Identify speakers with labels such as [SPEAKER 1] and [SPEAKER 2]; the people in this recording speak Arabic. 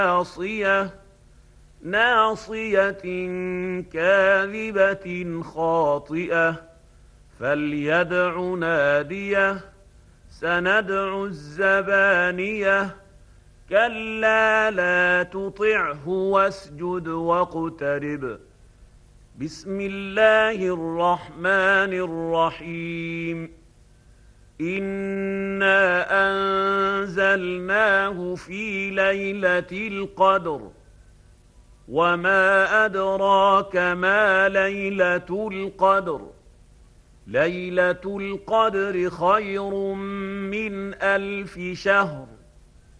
[SPEAKER 1] ناصية كاذبة خاطئة فليدع ناديه سندع الزبانية كلا لا تطعه واسجد واقترب بسم الله الرحمن الرحيم إنا أنزلناه في ليلة القدر وما أدراك ما ليلة القدر ليلة القدر خير من 1000 شهر